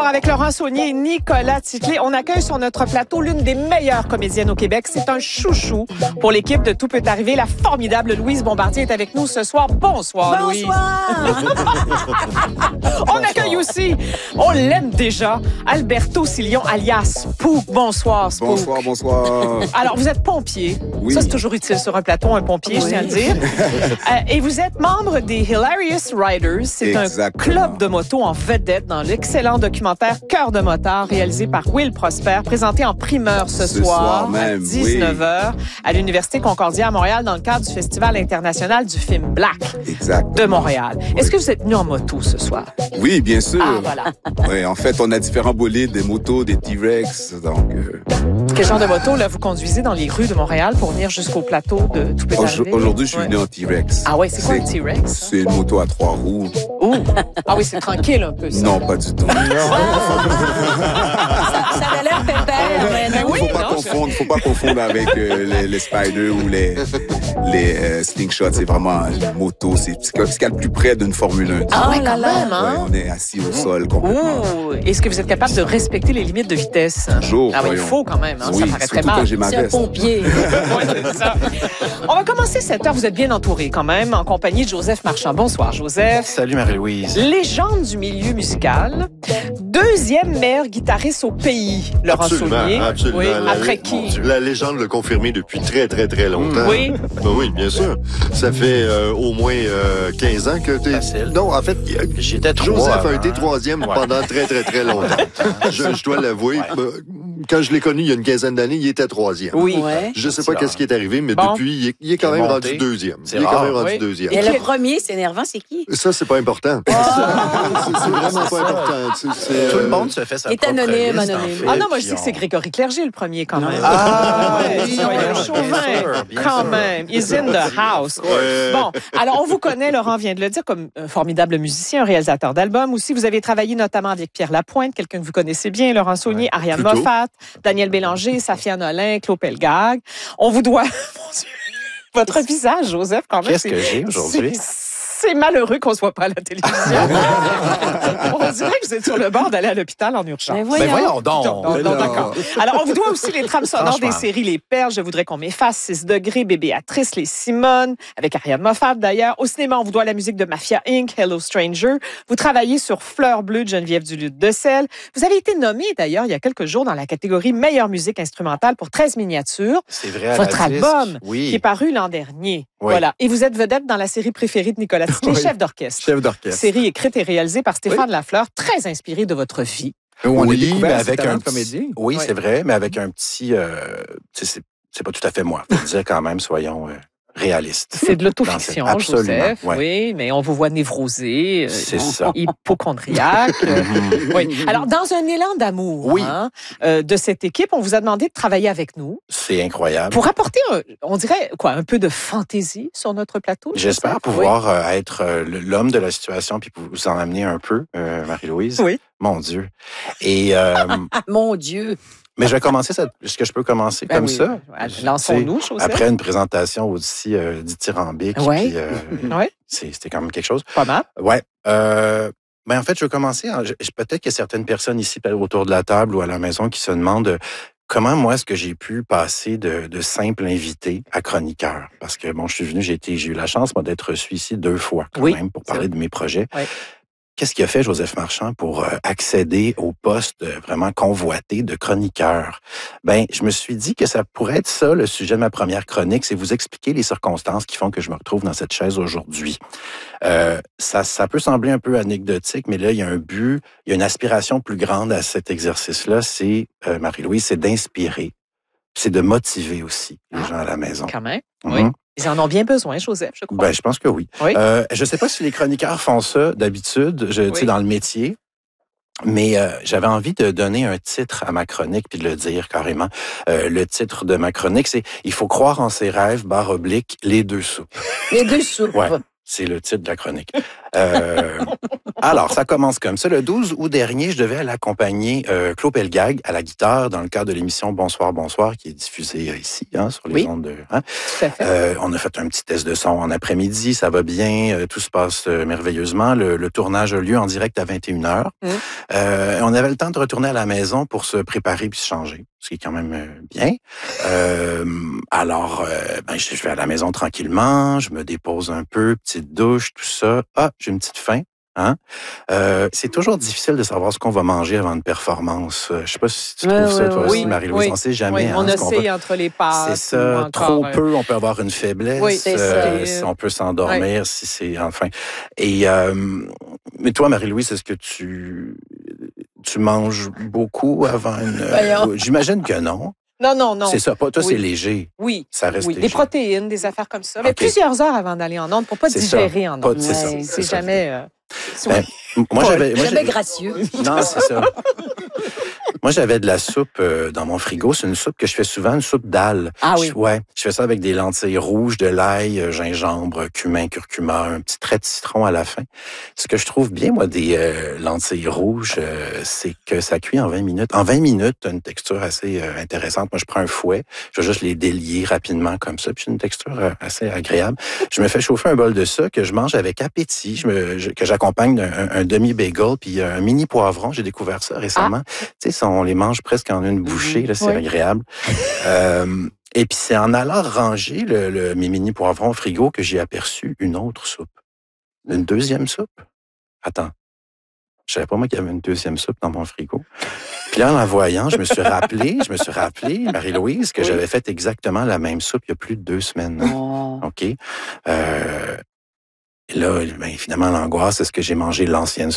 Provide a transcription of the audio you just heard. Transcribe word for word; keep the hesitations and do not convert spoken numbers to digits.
avec Laurent Saunier et Nicolas Titley. On accueille sur notre plateau l'une des meilleures comédiennes au Québec. C'est un chouchou pour l'équipe de Tout peut arriver. La formidable Louise Bombardier est avec nous ce soir. Bonsoir, Louise. Bonsoir. On accueille aussi, on l'aime déjà, Alberto Sillon alias Spook. Bonsoir, Spook. Bonsoir, bonsoir. Alors, vous êtes pompier. Oui. Ça, c'est toujours utile sur un plateau, un pompier, oui. Je tiens à le dire. euh, et vous êtes membre des Hilarious Riders. C'est Exactement. un club de moto en vedette dans l'excellent documentaire Cœur de motard, réalisé par Will Prosper, présenté en primeur ce, ce soir, soir même, à dix-neuf heures oui. à l'Université Concordia à Montréal dans le cadre du Festival international du film Black exact. de Montréal. Oui. Est-ce que vous êtes venu en moto ce soir? Oui, bien sûr. Ah, voilà. Oui, en fait, on a différents bolides, des motos, des T-Rex, donc... Euh... Quel genre de moto, là, vous conduisez dans les rues de Montréal pour venir jusqu'au plateau de Tout peut arriver? Aujourd'hui, je suis ouais. venu en T-Rex. Ah oui, c'est quoi un T-Rex? C'est une moto à trois roues. Oh! Ah oui, c'est tranquille un peu, ça. Non, pas du tout. ça, ça a l'air pépère, mais non. Oui, faut pas non, confondre, je... faut pas confondre avec euh, les, les Spiders ou les, les euh, Slingshots. C'est vraiment une moto. C'est ce qu'il y a le plus près d'une Formule un. Ah oui, quand même, hein? Ouais, on est assis au sol complètement. Oh! Est-ce que vous êtes capable de respecter les limites de vitesse? Toujours. Ah oui, il faut quand même, hein? Oui, Ça paraît très mal. Quand j'ai ma c'est un pompier. Ouais, c'est ça. On va commencer cette heure. Vous êtes bien entouré quand même, en compagnie de Joseph Marchand. Bonsoir, Joseph. Salut, Marie-Louise. Légende du milieu musical. Deuxième meilleur guitariste au pays, Laurent absolument, Saunier. Absolument. Oui, la, après qui? La légende l'a confirmé depuis très, très, très longtemps. Oui. Ben oui, bien sûr. Ça fait euh, au moins euh, quinze ans que tu es... Facile. Non, en fait, j'étais Joseph a été troisième ouais. pendant très, très, très longtemps. je, je dois l'avouer. Ouais. Quand je l'ai connu il y a une quinzaine d'années, il était troisième. Oui. Ouais. Je sais pas qu'est-ce qui est arrivé, mais bon. depuis, il est, il est quand même monté. rendu deuxième. C'est il est rare. quand même rendu oui. deuxième. Et le premier, c'est énervant, c'est qui? Ça, c'est pas important. Oh. c'est vraiment pas important. C'est, c'est, Tout le monde se fait sa il est propre anonyme, liste, anonyme. en fait, Ah non, moi je dis on... que c'est Grégory Clerget le premier quand même. Ah, ouais, oui, soyons bien chauvins, sûr, bien quand sûr. même. He's in the house. Ouais. Bon, alors on vous connaît, Laurent vient de le dire, comme un formidable musicien, un réalisateur d'albums aussi. Vous avez travaillé notamment avec Pierre Lapointe, quelqu'un que vous connaissez bien, Laurent Saunier, ouais. Ariane Plutôt. Moffat, Daniel Bélanger, Safia Nolin, Claude Pelgag. On vous doit... Mon Dieu, votre visage, Joseph, quand même. Qu'est-ce que j'ai aujourd'hui? C'est malheureux qu'on ne se voit pas à la télévision. On dirait que vous êtes sur le bord d'aller à l'hôpital en urgence. Mais voyons, ben voyons donc. Non, non, non, d'accord. Alors, on vous doit aussi les trames sonores des Franchement. séries Les Perles, Je voudrais qu'on m'efface, six degrés, Bébé Béatrice, Les Simone, avec Ariane Moffat d'ailleurs. Au cinéma, on vous doit la musique de Mafia Incorporated, Hello Stranger. Vous travaillez sur Fleur bleue de Geneviève Duluth-Decelles. Vous avez été nommé d'ailleurs il y a quelques jours dans la catégorie meilleure musique instrumentale pour treize miniatures. C'est vrai. À Votre la album disque. Oui. qui est paru l'an dernier. Oui. Voilà. Et vous êtes vedette dans la série préférée de Nicolas Titley, Oui. Chef d'orchestre. Chef d'orchestre. Série écrite et réalisée par Stéphane Oui. Lafleur, très inspirée de votre vie. Où on Oui, est découvert mais avec avec un un petit... comédien. Oui, Oui. c'est vrai, mais avec un petit... Euh, c'est, c'est, c'est pas tout à fait moi. Faut dire quand même, soyons euh, réalistes. C'est de l'autofiction, Dans cette- absolument, Joseph. ouais. Oui, mais on vous voit névrosé, euh, C'est ça. hypochondriaque. euh, oui. Alors, dans un élan d'amour Oui. hein, euh, de cette équipe, on vous a demandé de travailler avec nous C'est incroyable. pour apporter, un- on dirait, quoi, un peu de fantaisie sur notre plateau. J'espère Joseph? pouvoir euh, être euh, le- l'homme de la situation puis vous en amener un peu, euh, Marie-Louise. Oui. Mon Dieu. Et euh, Ah, mon Dieu. mais je vais commencer ça. Est-ce que je peux commencer Ben comme oui. ça? Lançons-nous, Tu sais, Joseph. Après une présentation aussi euh, dithyrambique, Ouais. puis, euh, Oui, c'est- c'était quand même quelque chose. pas mal. Ouais. Euh, ben en fait, je vais commencer. En, je- peut-être qu'il y a certaines personnes ici autour de la table ou à la maison qui se demandent euh, comment moi est-ce que j'ai pu passer de, de simple invité à chroniqueur. Parce que bon, je suis venu, j'ai été, j'ai eu la chance moi d'être reçu ici deux fois quand Oui, même pour c'est parler vrai. de mes projets. Ouais. Qu'est-ce qui a fait Joseph Marchand pour euh, accéder au poste euh, vraiment convoité de chroniqueur? Ben, je me suis dit que ça pourrait être ça le sujet de ma première chronique, c'est vous expliquer les circonstances qui font que je me retrouve dans cette chaise aujourd'hui. Euh, ça, ça peut sembler un peu anecdotique, mais là, il y a un but, il y a une aspiration plus grande à cet exercice-là, c'est, euh, Marie-Louise, c'est d'inspirer, c'est de motiver aussi les gens à la maison. Quand même. Mhm. Oui. Ils en ont bien besoin, Joseph, je crois. Ben, je pense que oui. Oui. Euh, je sais pas si les chroniqueurs font ça d'habitude, je, tu sais, Oui. dans le métier. Mais euh, j'avais envie de donner un titre à ma chronique puis de le dire carrément. Euh, le titre de ma chronique, c'est « Il faut croire en ses rêves, barre oblique, les deux soupes Les deux soupes. » Ouais. C'est le titre de la chronique. Euh, alors, ça commence comme ça. Le douze août dernier, je devais aller accompagner euh, Claude Pelgag à la guitare dans le cadre de l'émission Bonsoir, Bonsoir, qui est diffusée ici, hein, sur les Oui. ondes de... Hein. Tout à fait. Euh, on a fait un petit test de son en après-midi, ça va bien, euh, tout se passe euh, merveilleusement. Le, le tournage a lieu en direct à vingt et une heures. Mm. Euh, on avait le temps de retourner à la maison pour se préparer puis se changer, ce qui est quand même euh, bien. Euh, alors, euh, ben, je vais à la maison tranquillement, je me dépose un peu, petite douche, tout ça. Ah, j'ai une petite faim. Hein? Euh, c'est toujours difficile de savoir ce qu'on va manger avant une performance. Euh, Je sais pas si tu Ouais, trouves ça, ouais, toi ouais. aussi, Oui, Marie-Louise. oui. On sait jamais. Oui, hein, on ce qu'on oscille va- entre les pâtes. C'est ou ça. encore, Trop euh, peu, on peut avoir une faiblesse. Oui, c'est euh, ça. si on peut s'endormir, si c'est enfin. Et euh, mais toi, Marie-Louise, est-ce que tu tu manges beaucoup avant une Voyons. J'imagine que non. Non, non, non. C'est ça. Pas toi, Oui. c'est léger. Oui. Ça reste Oui, léger. des protéines, des affaires comme ça. Mais OK. plusieurs heures avant d'aller en onde pour pas C'est digérer ça. en Pas- onde. c'est ça, Ouais. C'est ça. jamais... euh, c'est- Ben, moi, j'avais. moi, Jamais j'ai- gracieux. Non, c'est ça. Moi, j'avais de la soupe euh, dans mon frigo. C'est une soupe que je fais souvent, une soupe d'ail. Ah oui. Je- ouais, je fais ça avec des lentilles rouges, de l'ail, euh, gingembre, cumin, curcuma, un petit trait de citron à la fin. Ce que je trouve bien, moi, des euh, lentilles rouges, euh, c'est que ça cuit en vingt minutes. En vingt minutes, t'as une texture assez euh, intéressante. Moi, je prends un fouet, je vais juste les délier rapidement comme ça, puis j'ai une texture euh, assez agréable. Je me fais chauffer un bol de ça que je mange avec appétit, je me, je- que j'accompagne d'un un, un demi-bagel, puis un mini poivron. J'ai découvert ça récemment. Tu sais, on les mange presque en une bouchée, là, c'est Oui. agréable. euh, et puis c'est en allant ranger le, le, mes mini poivrons au frigo que j'ai aperçu une autre soupe. Une deuxième soupe. Attends. Je savais pas moi qu'il y avait une deuxième soupe dans mon frigo. Puis là, en la voyant, je me suis rappelé, je me suis rappelé, Marie-Louise, que Oui. j'avais fait exactement la même soupe il y a plus de deux semaines. Oh. OK? Euh, et là, ben, finalement, l'angoisse, est-ce que j'ai mangé l'ancienne